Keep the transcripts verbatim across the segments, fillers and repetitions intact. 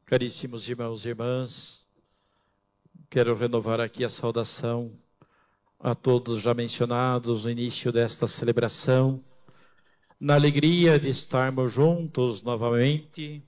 Caríssimos irmãos e irmãs, quero renovar aqui a saudação a todos já mencionados no início desta celebração, na alegria de estarmos juntos novamente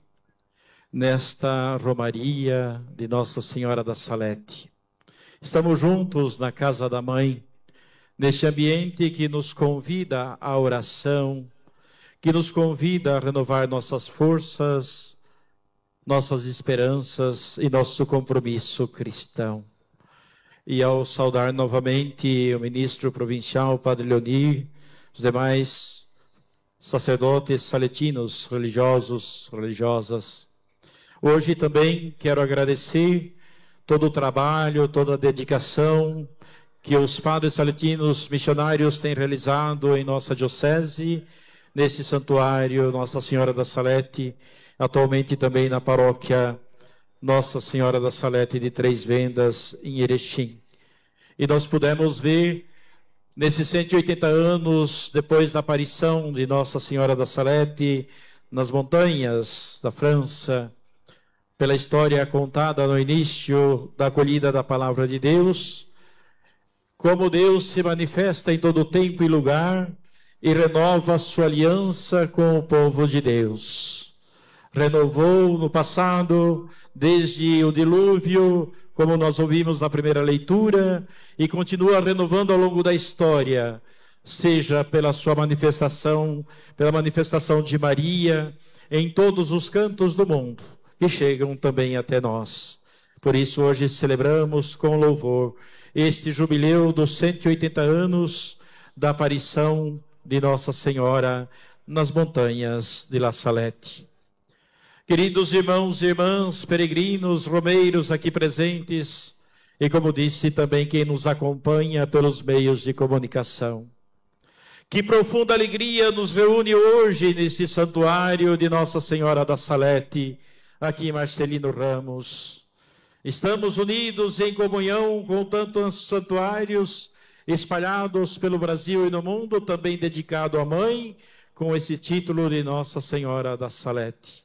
nesta romaria de Nossa Senhora da Salete. Estamos juntos na casa da Mãe, neste ambiente que nos convida à oração, que nos convida a renovar nossas forças, nossas esperanças e nosso compromisso cristão. E ao saudar novamente o ministro provincial, Padre Leonir, os demais sacerdotes saletinos, religiosos, religiosas, hoje também quero agradecer todo o trabalho, toda a dedicação que os padres saletinos missionários têm realizado em nossa diocese, nesse santuário Nossa Senhora da Salete, atualmente também na paróquia Nossa Senhora da Salete de Três Vendas, em Erechim. E nós pudemos ver, nesses cento e oitenta anos, depois da aparição de Nossa Senhora da Salete, nas montanhas da França, pela história contada no início da acolhida da Palavra de Deus, como Deus se manifesta em todo tempo e lugar e renova a sua aliança com o povo de Deus. Renovou no passado, desde o dilúvio, como nós ouvimos na primeira leitura, e continua renovando ao longo da história, seja pela sua manifestação, pela manifestação de Maria, em todos os cantos do mundo, que chegam também até nós. Por isso hoje celebramos com louvor este jubileu dos cento e oitenta anos da aparição de Nossa Senhora nas montanhas de La Salette. Queridos irmãos e irmãs, peregrinos, romeiros aqui presentes, e como disse também quem nos acompanha pelos meios de comunicação. Que profunda alegria nos reúne hoje nesse santuário de Nossa Senhora da Salete, aqui em Marcelino Ramos. Estamos unidos em comunhão com tantos santuários espalhados pelo Brasil e no mundo, também dedicado à Mãe, com esse título de Nossa Senhora da Salete.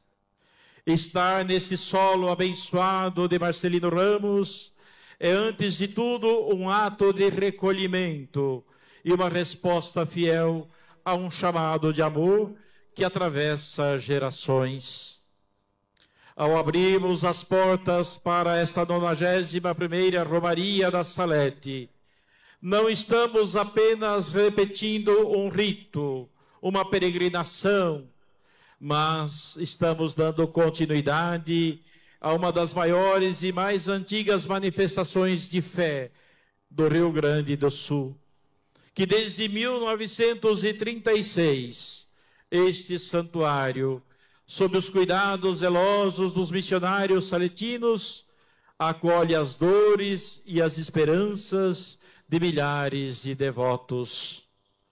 Estar nesse solo abençoado de Marcelino Ramos é, antes de tudo, um ato de recolhimento e uma resposta fiel a um chamado de amor que atravessa gerações. Ao abrirmos as portas para esta nonagésima primeira Romaria da Salete, não estamos apenas repetindo um rito, uma peregrinação, mas estamos dando continuidade a uma das maiores e mais antigas manifestações de fé do Rio Grande do Sul, que desde mil novecentos e trinta e seis, este santuário, sob os cuidados zelosos dos missionários saletinos, acolhe as dores e as esperanças de milhares de devotos.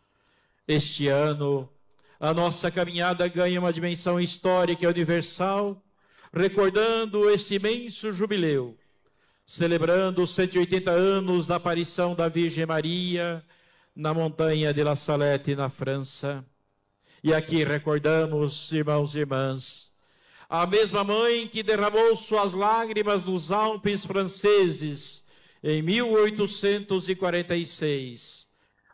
Este ano, a nossa caminhada ganha uma dimensão histórica e universal, recordando este imenso jubileu, celebrando os cento e oitenta anos da aparição da Virgem Maria na montanha de La Salette, na França. E aqui recordamos, irmãos e irmãs, a mesma mãe que derramou suas lágrimas nos Alpes franceses em mil oitocentos e quarenta e seis.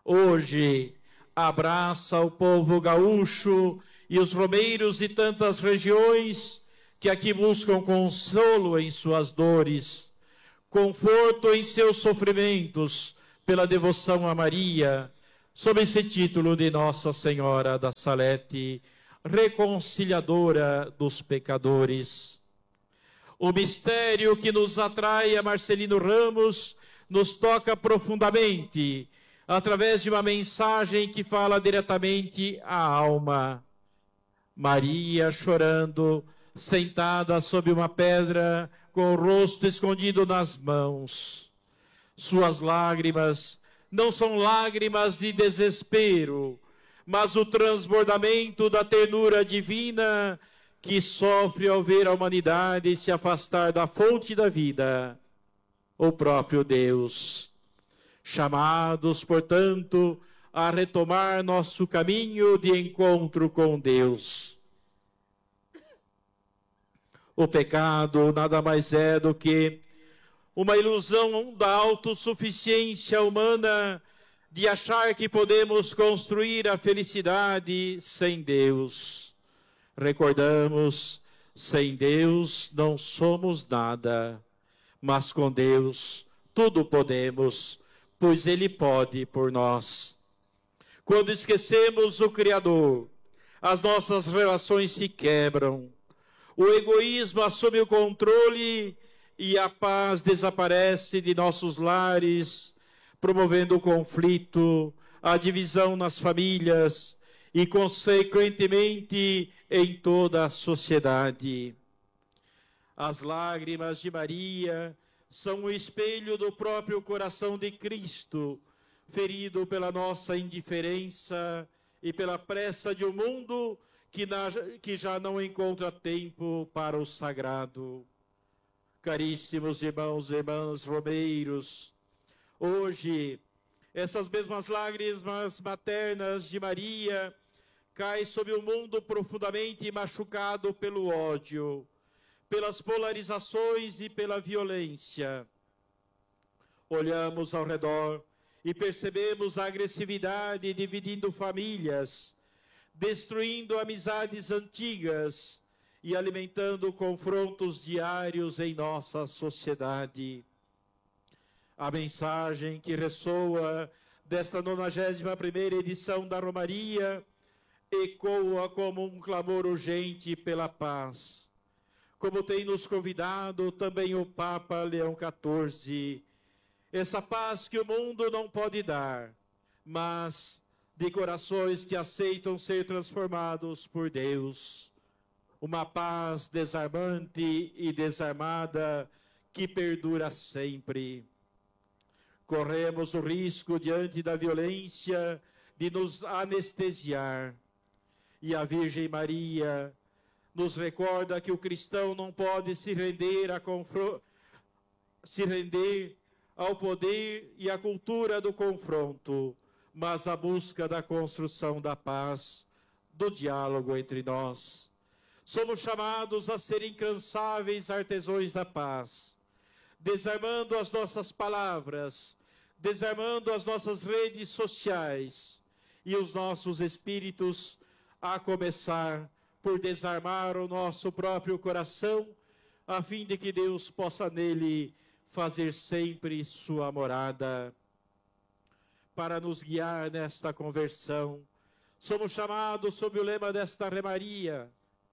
Hoje, abraça o povo gaúcho e os romeiros de tantas regiões que aqui buscam consolo em suas dores, conforto em seus sofrimentos pela devoção a Maria, sob esse título de Nossa Senhora da Salete, reconciliadora dos pecadores. O mistério que nos atrai a Marcelino Ramos nos toca profundamente, através de uma mensagem que fala diretamente à alma. Maria chorando, sentada sob uma pedra, com o rosto escondido nas mãos. Suas lágrimas não são lágrimas de desespero, mas o transbordamento da ternura divina que sofre ao ver a humanidade se afastar da fonte da vida, o próprio Deus. Chamados, portanto, a retomar nosso caminho de encontro com Deus. O pecado nada mais é do que uma ilusão da autossuficiência humana, de achar que podemos construir a felicidade sem Deus. Recordamos, sem Deus não somos nada, mas com Deus tudo podemos, pois Ele pode por nós. Quando esquecemos o Criador, as nossas relações se quebram, o egoísmo assume o controle e a paz desaparece de nossos lares, promovendo o conflito, a divisão nas famílias e, consequentemente, em toda a sociedade. As lágrimas de Maria são o espelho do próprio coração de Cristo, ferido pela nossa indiferença e pela pressa de um mundo que, na, que já não encontra tempo para o sagrado. Caríssimos irmãos e irmãs romeiros, hoje, essas mesmas lágrimas maternas de Maria caem sobre um mundo profundamente machucado pelo ódio, pelas polarizações e pela violência. Olhamos ao redor e percebemos a agressividade dividindo famílias, destruindo amizades antigas e alimentando confrontos diários em nossa sociedade. A mensagem que ressoa desta nonagésima primeira edição da Romaria ecoa como um clamor urgente pela paz. Como tem nos convidado também o Papa Leão quatorze, essa paz que o mundo não pode dar, mas de corações que aceitam ser transformados por Deus. Uma paz desarmante e desarmada que perdura sempre. Corremos o risco, diante da violência, de nos anestesiar. E a Virgem Maria nos recorda que o cristão não pode se render, a confro... se render ao poder e à cultura do confronto, mas à busca da construção da paz, do diálogo entre nós. Somos chamados a ser incansáveis artesãos da paz, desarmando as nossas palavras, desarmando as nossas redes sociais e os nossos espíritos, a começar por desarmar o nosso próprio coração, a fim de que Deus possa nele fazer sempre sua morada. Para nos guiar nesta conversão, somos chamados sob o lema desta Romaria: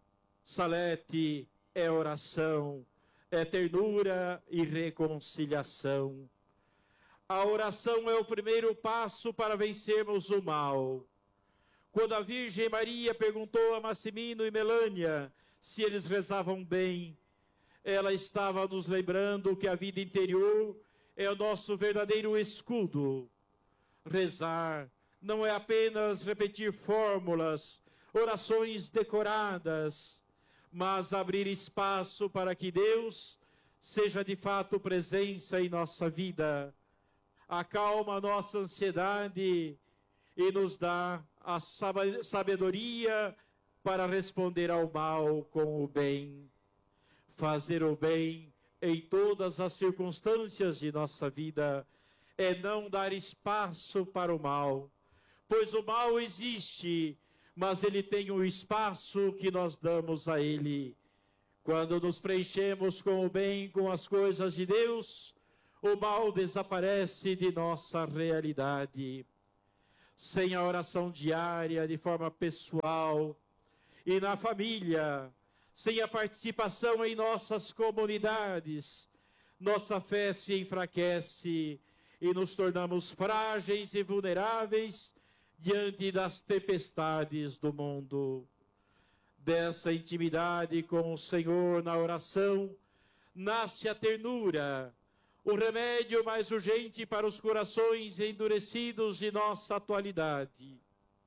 Salete é oração, é ternura e reconciliação. A oração é o primeiro passo para vencermos o mal. Quando a Virgem Maria perguntou a Massimino e Melânia se eles rezavam bem, ela estava nos lembrando que a vida interior é o nosso verdadeiro escudo. Rezar não é apenas repetir fórmulas, orações decoradas, mas abrir espaço para que Deus seja de fato presença em nossa vida, acalma a nossa ansiedade e nos dá a sabedoria para responder ao mal com o bem. Fazer o bem em todas as circunstâncias de nossa vida é não dar espaço para o mal, pois o mal existe, mas ele tem um espaço que nós damos a ele. Quando nos preenchemos com o bem, com as coisas de Deus, o mal desaparece de nossa realidade. Sem a oração diária, de forma pessoal e na família, sem a participação em nossas comunidades, nossa fé se enfraquece e nos tornamos frágeis e vulneráveis diante das tempestades do mundo. Dessa intimidade com o Senhor na oração, nasce a ternura, o remédio mais urgente para os corações endurecidos de nossa atualidade.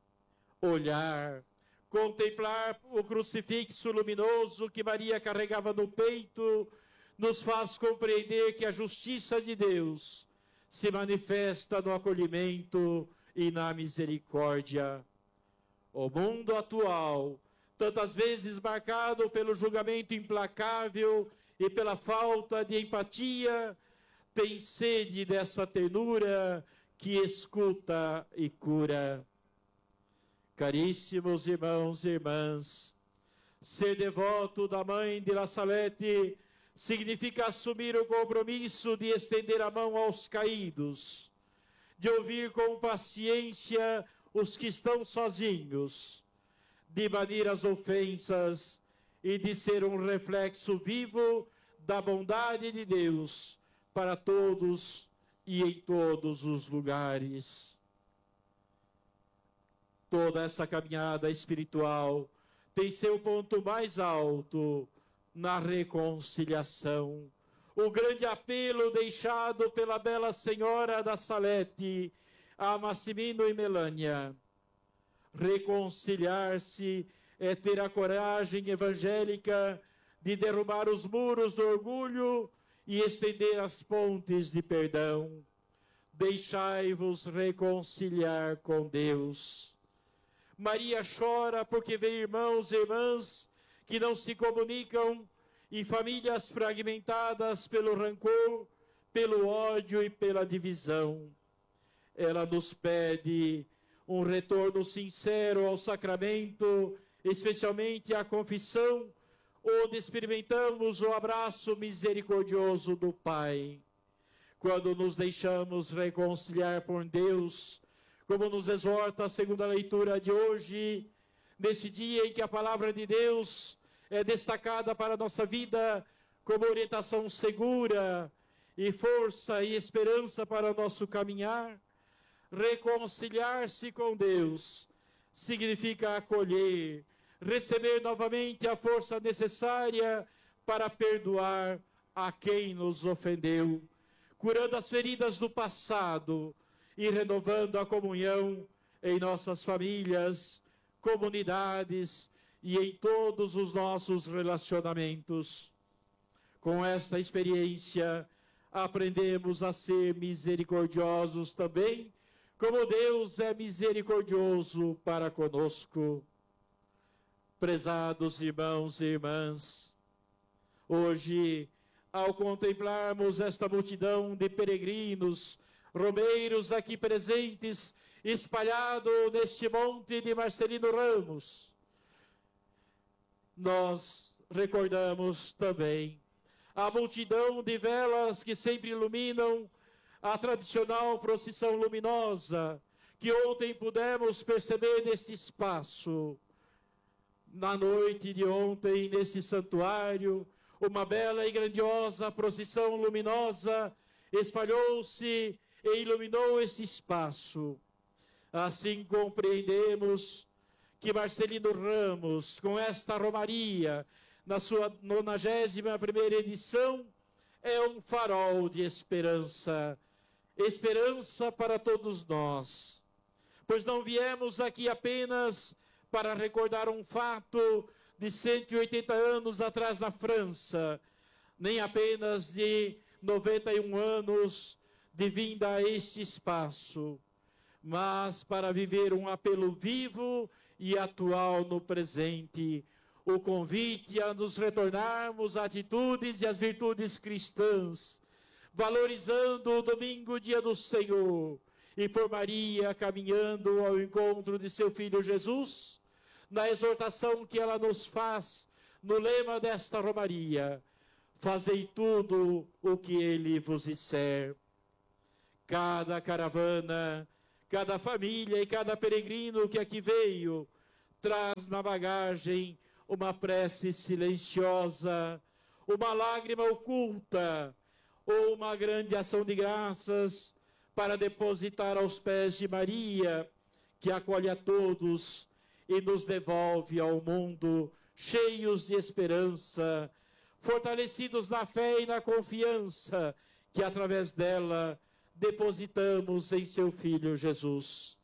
Olhar, contemplar o crucifixo luminoso que Maria carregava no peito, nos faz compreender que a justiça de Deus se manifesta no acolhimento e na misericórdia. O mundo atual tantas vezes marcado pelo julgamento implacável e pela falta de empatia, tem sede dessa ternura que escuta e cura. Caríssimos irmãos e irmãs, ser devoto da Mãe de La Salette significa assumir o compromisso de estender a mão aos caídos, de ouvir com paciência os que estão sozinhos, de banir as ofensas e de ser um reflexo vivo da bondade de Deus para todos e em todos os lugares. Toda essa caminhada espiritual tem seu ponto mais alto na reconciliação. O grande apelo deixado pela bela senhora da Salete a Massimino e Melânia. Reconciliar-se é ter a coragem evangélica de derrubar os muros do orgulho e estender as pontes de perdão. Deixai-vos reconciliar com Deus. Maria chora porque vê irmãos e irmãs que não se comunicam em famílias fragmentadas pelo rancor, pelo ódio e pela divisão. Ela nos pede um retorno sincero ao sacramento, especialmente à confissão, onde experimentamos o abraço misericordioso do Pai. Quando nos deixamos reconciliar por Deus, como nos exorta a segunda leitura de hoje, nesse dia em que a palavra de Deus é destacada para a nossa vida como orientação segura e força e esperança para o nosso caminhar, reconciliar-se com Deus significa acolher, receber novamente a força necessária para perdoar a quem nos ofendeu, curando as feridas do passado e renovando a comunhão em nossas famílias, comunidades e em todos os nossos relacionamentos. Com esta experiência, aprendemos a ser misericordiosos também, como Deus é misericordioso para conosco. Prezados irmãos e irmãs, hoje, ao contemplarmos esta multidão de peregrinos, romeiros aqui presentes, espalhado neste monte de Marcelino Ramos, nós recordamos também a multidão de velas que sempre iluminam a tradicional procissão luminosa que ontem pudemos perceber neste espaço. Na noite de ontem, neste santuário, uma bela e grandiosa procissão luminosa espalhou-se e iluminou esse espaço. Assim compreendemos que Marcelino Ramos, com esta romaria, na sua nonagésima primeira edição, é um farol de esperança, esperança para todos nós, pois não viemos aqui apenas para recordar um fato de cento e oitenta anos atrás na França, nem apenas de noventa e um anos de vinda a este espaço, mas para viver um apelo vivo e atual no presente, o convite a nos retornarmos às atitudes e às virtudes cristãs, valorizando o domingo, dia do Senhor, e por Maria caminhando ao encontro de seu Filho Jesus, na exortação que ela nos faz no lema desta romaria: fazei tudo o que ele vos disser. Cada caravana, cada família e cada peregrino que aqui veio, traz na bagagem uma prece silenciosa, uma lágrima oculta, ou uma grande ação de graças para depositar aos pés de Maria, que acolhe a todos e nos devolve ao mundo cheios de esperança, fortalecidos na fé e na confiança que através dela depositamos em seu Filho Jesus.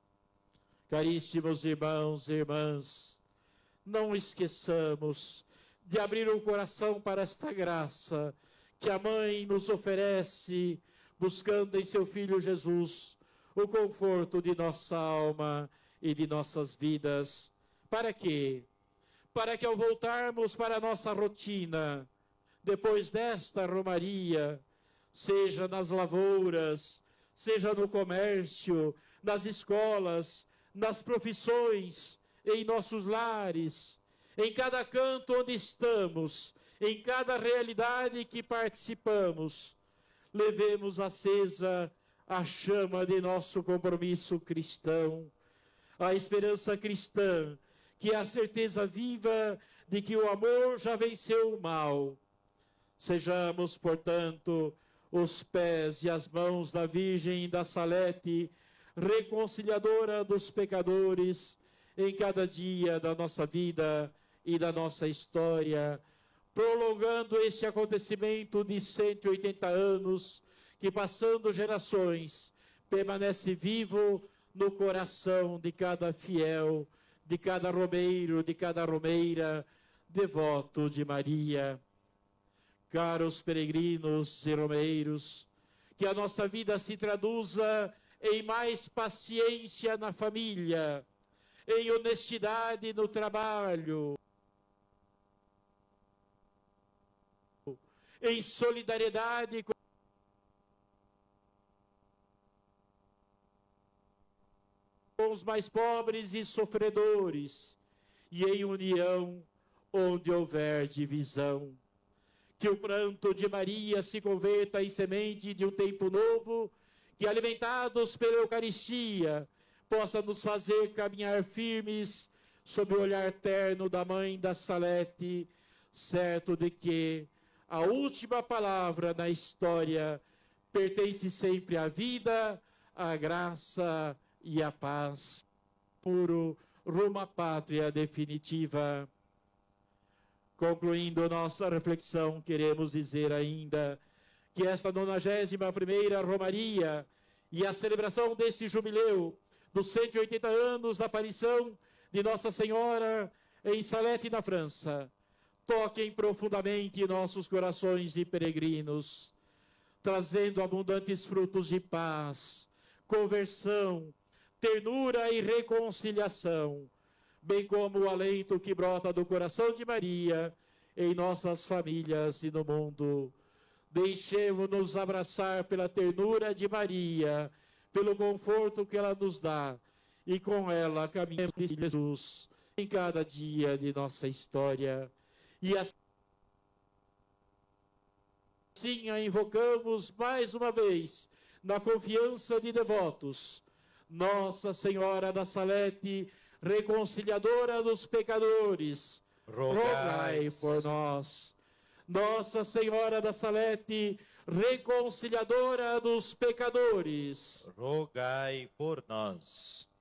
Caríssimos irmãos e irmãs, não esqueçamos de abrir o coração para esta graça que a Mãe nos oferece, buscando em seu Filho Jesus o conforto de nossa alma e de nossas vidas. Para quê? para que ao voltarmos para a nossa rotina, depois desta romaria, seja nas lavouras, seja no comércio, nas escolas, nas profissões, em nossos lares, em cada canto onde estamos, em cada realidade que participamos, levemos acesa a chama de nosso compromisso cristão, a esperança cristã, que é a certeza viva de que o amor já venceu o mal. Sejamos, portanto, os pés e as mãos da Virgem da Salete, reconciliadora dos pecadores, em cada dia da nossa vida e da nossa história, prolongando este acontecimento de cento e oitenta anos, que passando gerações, permanece vivo no coração de cada fiel, de cada romeiro, de cada romeira, devoto de Maria. Caros peregrinos e romeiros, que a nossa vida se traduza em mais paciência na família, em honestidade no trabalho, em solidariedade com os mais pobres e sofredores, e em união onde houver divisão. Que o pranto de Maria se converta em semente de um tempo novo, que alimentados pela Eucaristia, possa nos fazer caminhar firmes sob o olhar terno da Mãe da Salete, certo de que a última palavra na história pertence sempre à vida, à graça e à paz. Puro rumo à pátria definitiva. Concluindo nossa reflexão, queremos dizer ainda que esta nonagésima primeira Romaria e a celebração deste jubileu dos cento e oitenta anos da aparição de Nossa Senhora em Salete, na França, toquem profundamente nossos corações de peregrinos, trazendo abundantes frutos de paz, conversão, ternura e reconciliação, bem como o alento que brota do coração de Maria em nossas famílias e no mundo. Deixemos-nos abraçar pela ternura de Maria, pelo conforto que ela nos dá, e com ela caminhemos de Jesus em cada dia de nossa história. E assim a invocamos mais uma vez, na confiança de devotos. Nossa Senhora da Salete, reconciliadora dos pecadores, rogai, rogai por nós. Nossa Senhora da Salete, reconciliadora dos pecadores, rogai por nós.